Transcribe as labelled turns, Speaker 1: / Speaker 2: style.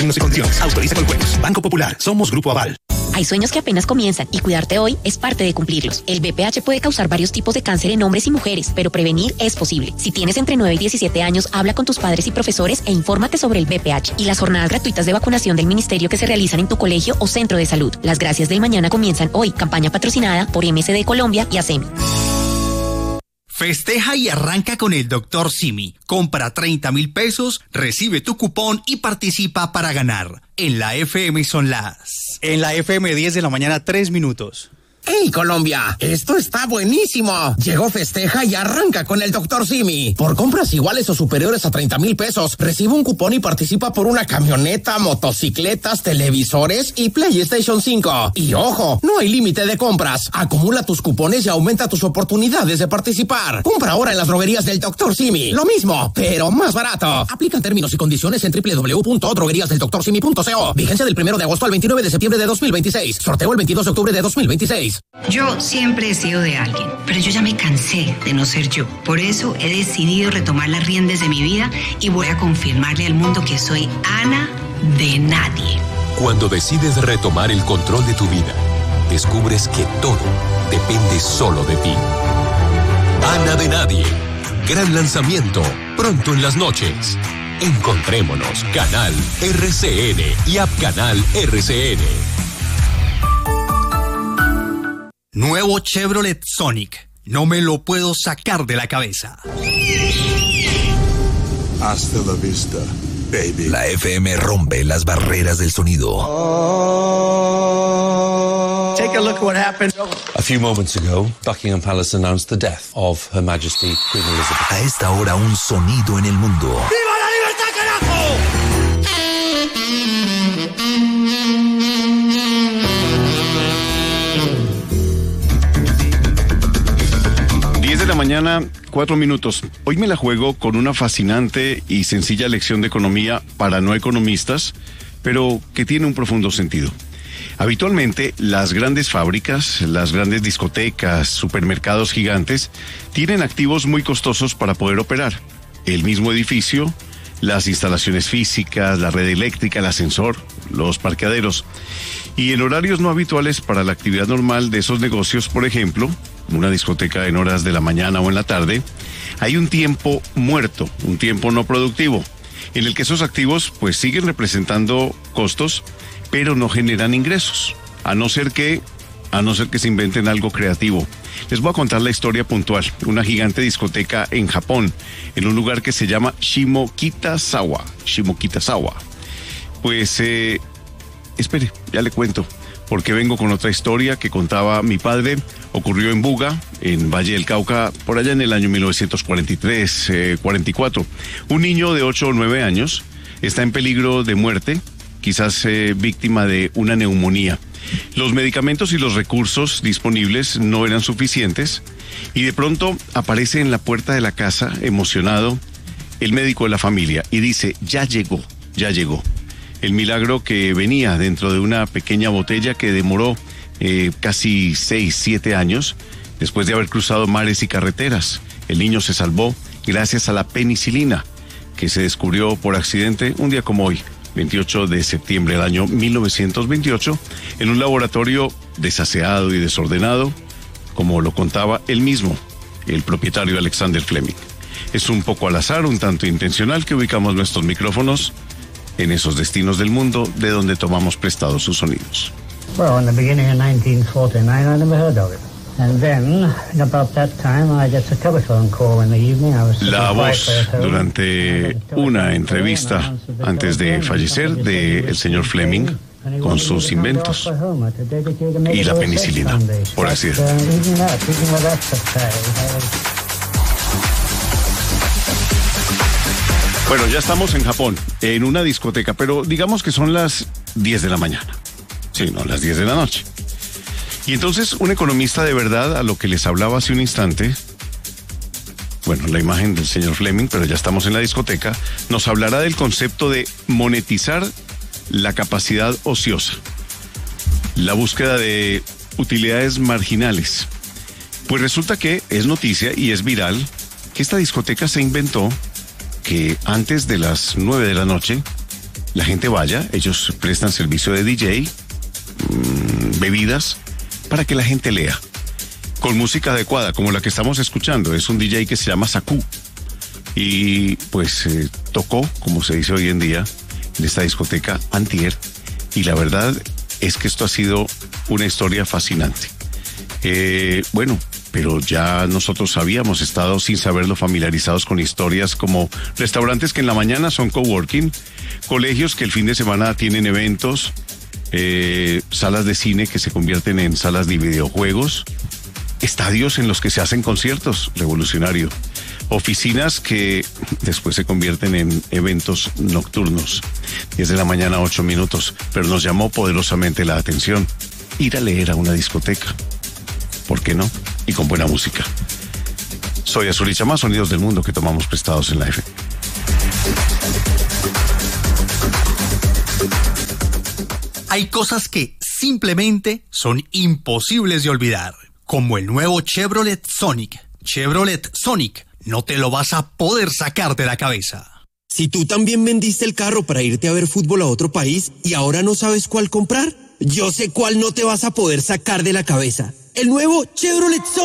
Speaker 1: Términos y condiciones. Autoriza con juegos. Banco Popular. Somos Grupo Aval.
Speaker 2: Hay sueños que apenas comienzan y cuidarte hoy es parte de cumplirlos. El BPH puede causar varios tipos de cáncer en hombres y mujeres, pero prevenir es posible. Si tienes entre 9 y 17 años, habla con tus padres y profesores e infórmate sobre el BPH y las jornadas gratuitas de vacunación del ministerio que se realizan en tu colegio o centro de salud. Las gracias del mañana comienzan hoy. Campaña patrocinada por MSD Colombia y ASEMI.
Speaker 3: Festeja y arranca con el Dr. Simi. Compra 30,000 pesos, recibe tu cupón y participa para ganar. En la FM son las...
Speaker 4: En la FM 10 de la mañana, 3 minutos.
Speaker 5: ¡Hey, Colombia! ¡Esto está buenísimo! Llegó Festeja y arranca con el Dr. Simi. Por compras iguales o superiores a 30,000 pesos, recibe un cupón y participa por una camioneta, motocicletas, televisores y PlayStation 5. Y ojo, no hay límite de compras. Acumula tus cupones y aumenta tus oportunidades de participar. Compra ahora en las droguerías del Dr. Simi. Lo mismo, pero más barato. Aplican términos y condiciones en www.drogueríasdeldoctorsimi.co. Vigencia del 1 de agosto al 29 de septiembre de 2026. Sorteo el 22 de octubre de 2026.
Speaker 6: Yo siempre he sido de alguien, pero yo ya me cansé de no ser yo. Por eso he decidido retomar las riendas de mi vida y voy a confirmarle al mundo que soy Ana de nadie.
Speaker 7: Cuando decides retomar el control de tu vida, descubres que todo depende solo de ti. Ana de nadie. Gran lanzamiento, pronto en las noches. Encontrémonos, Canal RCN y App Canal RCN.
Speaker 3: Nuevo Chevrolet Sonic. No me lo puedo sacar de la cabeza.
Speaker 8: Hasta la vista, baby.
Speaker 9: La FM rompe las barreras del sonido.
Speaker 10: Take a look at what happened.
Speaker 11: A few moments ago, Buckingham Palace announced the death of Her Majesty Queen Elizabeth.
Speaker 9: A esta hora, un sonido en el mundo.
Speaker 10: ¡Viva la libertad, carajo!
Speaker 12: 10 de la mañana, 4 minutos. Hoy me la juego con una fascinante y sencilla lección de economía para no economistas, pero que tiene un profundo sentido. Habitualmente, las grandes fábricas, las grandes discotecas, supermercados gigantes, tienen activos muy costosos para poder operar. El mismo edificio, las instalaciones físicas, la red eléctrica, el ascensor, los parqueaderos. Y en horarios no habituales para la actividad normal de esos negocios, por ejemplo, una discoteca en horas de la mañana o en la tarde, hay un tiempo muerto, un tiempo no productivo, en el que esos activos pues siguen representando costos, pero no generan ingresos, a no ser que se inventen algo creativo. Les voy a contar la historia puntual. Una gigante discoteca en Japón, en un lugar que se llama Shimokitazawa. Pues, espere, ya le cuento, porque vengo con otra historia que contaba mi padre. Ocurrió en Buga, en Valle del Cauca, por allá en el año 1943-44. Un niño de 8 o 9 años está en peligro de muerte, quizás víctima de una neumonía. Los medicamentos y los recursos disponibles no eran suficientes y de pronto aparece en la puerta de la casa, emocionado, el médico de la familia y dice, ya llegó. El milagro que venía dentro de una pequeña botella que demoró casi 6, 7 años después de haber cruzado mares y carreteras. El niño se salvó gracias a la penicilina que se descubrió por accidente un día como hoy, 28 de septiembre del año 1928, en un laboratorio desaseado y desordenado, como lo contaba él mismo, el propietario Alexander Fleming. Es un poco al azar, un tanto intencional, que ubicamos nuestros micrófonos en esos destinos del mundo de donde tomamos prestados sus sonidos.
Speaker 13: Well, in the beginning of 1949, I never heard of it. And then, about that time, I get a telephone call in the evening.
Speaker 12: La voz durante una entrevista antes de fallecer del señor Fleming con sus inventos y la penicilina, por accidente. Bueno, ya estamos en Japón, en una discoteca, pero digamos que son las 10 de la mañana. Sí, no, las 10 de la noche. Y entonces un economista de verdad, a lo que les hablaba hace un instante, bueno, la imagen del señor Fleming, pero ya estamos en la discoteca, nos hablará del concepto de monetizar la capacidad ociosa, la búsqueda de utilidades marginales. Pues resulta que es noticia y es viral que esta discoteca se inventó que antes de las 9 de la noche la gente vaya, ellos prestan servicio de DJ, bebidas, para que la gente lea. Con música adecuada, como la que estamos escuchando. Es un DJ que se llama Saku. Y pues tocó, como se dice hoy en día, en esta discoteca antier. Y la verdad es que esto ha sido una historia fascinante. Bueno, pero ya nosotros habíamos estado, sin saberlo, familiarizados con historias como restaurantes que en la mañana son coworking, colegios que el fin de semana tienen eventos, salas de cine que se convierten en salas de videojuegos, estadios en los que se hacen conciertos, revolucionario, oficinas que después se convierten en eventos nocturnos. 10 de la mañana, 8 minutos, pero nos llamó poderosamente la atención ir a leer a una discoteca. ¿Por qué no? Y con buena música. Soy Azul y Chama, sonidos del mundo que tomamos prestados en la F.
Speaker 3: Hay cosas que simplemente son imposibles de olvidar, como el nuevo Chevrolet Sonic. Chevrolet Sonic, no te lo vas a poder sacar de la cabeza.
Speaker 14: Si tú también vendiste el carro para irte a ver fútbol a otro país y ahora no sabes cuál comprar, yo sé cuál no te vas a poder sacar de la cabeza. El nuevo Chevrolet Sonic.